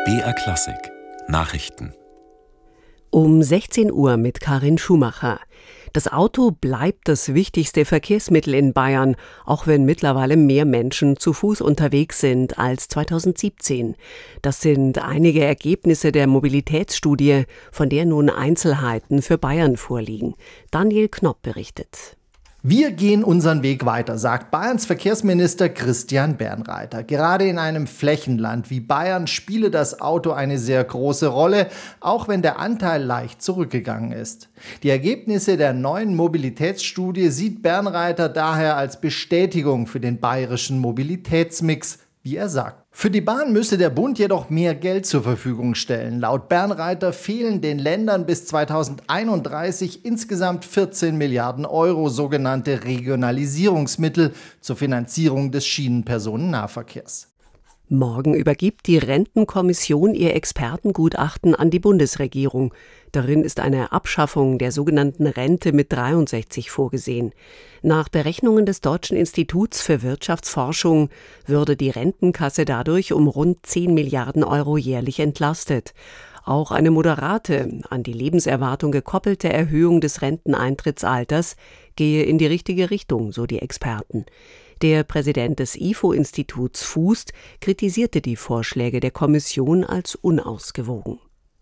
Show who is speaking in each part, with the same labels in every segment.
Speaker 1: BR Klassik Nachrichten.
Speaker 2: Um 16 Uhr mit Karin Schumacher. Das Auto bleibt das wichtigste Verkehrsmittel in Bayern, auch wenn mittlerweile mehr Menschen zu Fuß unterwegs sind als 2017. Das sind einige Ergebnisse der Mobilitätsstudie, von der nun Einzelheiten für Bayern vorliegen. Daniel Knopp berichtet.
Speaker 3: Wir gehen unseren Weg weiter, sagt Bayerns Verkehrsminister Christian Bernreiter. Gerade in einem Flächenland wie Bayern spiele das Auto eine sehr große Rolle, auch wenn der Anteil leicht zurückgegangen ist. Die Ergebnisse der neuen Mobilitätsstudie sieht Bernreiter daher als Bestätigung für den bayerischen Mobilitätsmix, wie er sagt. Für die Bahn müsse der Bund jedoch mehr Geld zur Verfügung stellen. Laut Bernreiter fehlen den Ländern bis 2031 insgesamt 14 Milliarden Euro sogenannte Regionalisierungsmittel zur Finanzierung des Schienenpersonennahverkehrs.
Speaker 2: Morgen übergibt die Rentenkommission ihr Expertengutachten an die Bundesregierung. Darin ist eine Abschaffung der sogenannten Rente mit 63 vorgesehen. Nach Berechnungen des Deutschen Instituts für Wirtschaftsforschung würde die Rentenkasse dadurch um rund 10 Milliarden Euro jährlich entlastet. Auch eine moderate, an die Lebenserwartung gekoppelte Erhöhung des Renteneintrittsalters gehe in die richtige Richtung, so die Experten. Der Präsident des IFO-Instituts Fußt kritisierte die Vorschläge der Kommission als unausgewogen.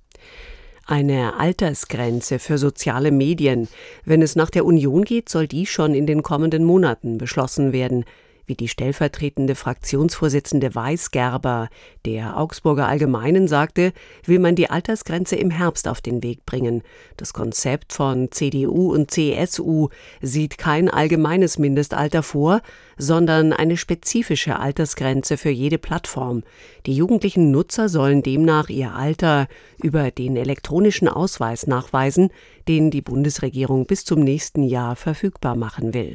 Speaker 2: Eine Altersgrenze für soziale Medien. Wenn es nach der Union geht, soll die schon in den kommenden Monaten beschlossen werden. Wie die stellvertretende Fraktionsvorsitzende Weisgerber der Augsburger Allgemeinen sagte, will man die Altersgrenze im Herbst auf den Weg bringen. Das Konzept von CDU und CSU sieht kein allgemeines Mindestalter vor, sondern eine spezifische Altersgrenze für jede Plattform. Die jugendlichen Nutzer sollen demnach ihr Alter über den elektronischen Ausweis nachweisen, den die Bundesregierung bis zum nächsten Jahr verfügbar machen will.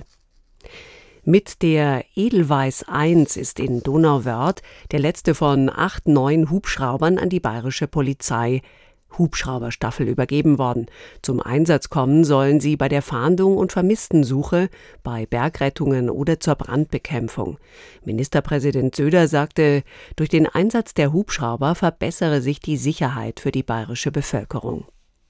Speaker 2: Mit der Edelweiss 1 ist in Donauwörth der letzte von 8 neuen Hubschraubern an die bayerische Polizei Hubschrauberstaffel übergeben worden. Zum Einsatz kommen sollen sie bei der Fahndung und Vermisstensuche, bei Bergrettungen oder zur Brandbekämpfung. Ministerpräsident Söder sagte, durch den Einsatz der Hubschrauber verbessere sich die Sicherheit für die bayerische Bevölkerung.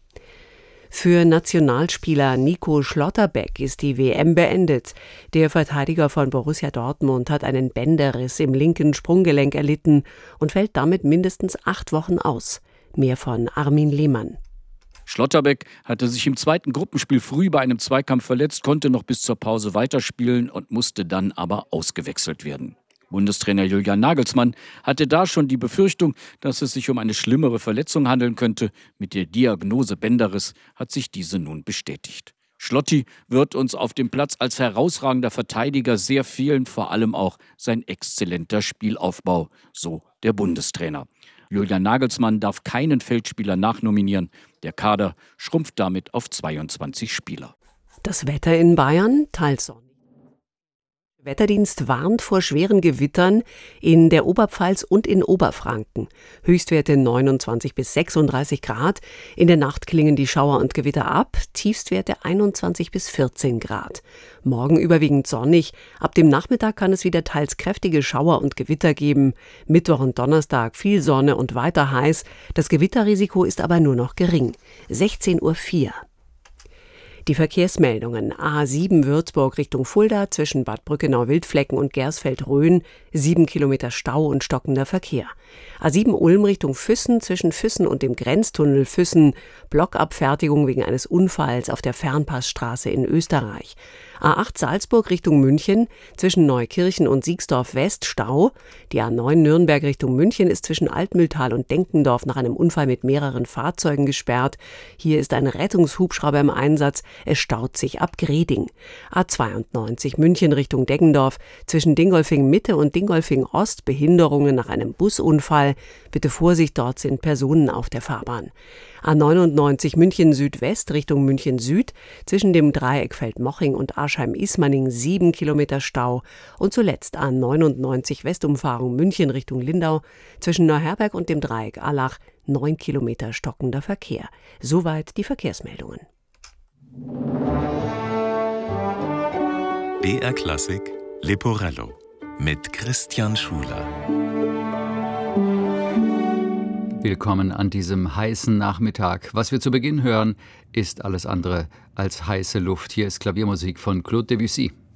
Speaker 2: Für Nationalspieler Nico Schlotterbeck ist die WM beendet. Der Verteidiger von Borussia Dortmund hat einen Bänderriss im linken Sprunggelenk erlitten und fällt damit mindestens 8 Wochen aus. Mehr von Armin Lehmann.
Speaker 4: Schlotterbeck hatte sich im zweiten Gruppenspiel früh bei einem Zweikampf verletzt, konnte noch bis zur Pause weiterspielen und musste dann aber ausgewechselt werden. Bundestrainer Julian Nagelsmann hatte da schon die Befürchtung, dass es sich um eine schlimmere Verletzung handeln könnte. Mit der Diagnose Bänderriss hat sich diese nun bestätigt. Schlotti wird uns auf dem Platz als herausragender Verteidiger sehr fehlen, vor allem auch sein exzellenter Spielaufbau, so der Bundestrainer. Julian Nagelsmann darf keinen Feldspieler nachnominieren. Der Kader schrumpft damit auf 22 Spieler.
Speaker 2: Das Wetter in Bayern teils sonnig. Der Wetterdienst warnt vor schweren Gewittern in der Oberpfalz und in Oberfranken. Höchstwerte 29 bis 36 Grad. In der Nacht klingen die Schauer und Gewitter ab. Tiefstwerte 21 bis 14 Grad. Morgen überwiegend sonnig. Ab dem Nachmittag kann es wieder teils kräftige Schauer und Gewitter geben. Mittwoch und Donnerstag viel Sonne und weiter heiß. Das Gewitterrisiko ist aber nur noch gering. 16:04 Uhr. Die Verkehrsmeldungen: A7 Würzburg Richtung Fulda zwischen Bad Brückenau-Wildflecken und Gersfeld-Rhön 7 Kilometer Stau und stockender Verkehr. A7 Ulm Richtung Füssen zwischen Füssen und dem Grenztunnel Füssen Blockabfertigung wegen eines Unfalls auf der Fernpassstraße in Österreich. A8 Salzburg Richtung München zwischen Neukirchen und Siegsdorf West Stau. Die A9 Nürnberg Richtung München ist zwischen Altmühltal und Denkendorf nach einem Unfall mit mehreren Fahrzeugen gesperrt. Hier ist ein Rettungshubschrauber im Einsatz. Es staut sich ab Greding. A92 München Richtung Deggendorf zwischen Dingolfing Mitte und Dingolfing Ost Behinderungen nach einem Busunfall. Bitte Vorsicht, dort sind Personen auf der Fahrbahn. A99 München Südwest Richtung München Süd zwischen dem Dreieck Feldmoching und Aschheim-Ismaning 7 Kilometer Stau. Und zuletzt A99 Westumfahrung München Richtung Lindau zwischen Neuherberg und dem Dreieck Allach 9 Kilometer stockender Verkehr. Soweit die Verkehrsmeldungen.
Speaker 1: BR Klassik Leporello mit Christian Schuler.
Speaker 5: Willkommen an diesem heißen Nachmittag. Was wir zu Beginn hören, ist alles andere als heiße Luft. Hier ist Klaviermusik von Claude Debussy.